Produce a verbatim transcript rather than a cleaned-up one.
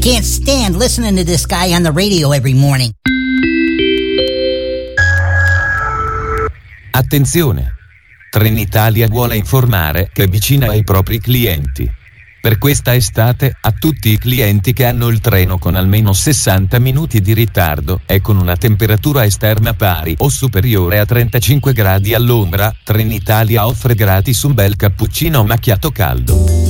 can't stand listening to this guy on the radio every morning. Attenzione! Trenitalia vuole informare che è vicina ai propri clienti. Per questa estate, a tutti i clienti che hanno il treno con almeno sessanta minuti di ritardo e con una temperatura esterna pari o superiore a trentacinque gradi all'ombra, Trenitalia offre gratis un bel cappuccino macchiato caldo.